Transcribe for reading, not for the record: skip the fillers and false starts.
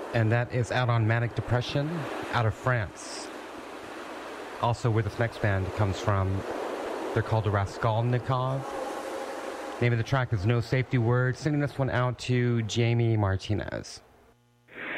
And that is out on Manic Depression, out of France. Also, where this next band comes from, they're called the Raskolnikov. Name of the track is No Safety Word. Sending this one out to Jamie Martinez.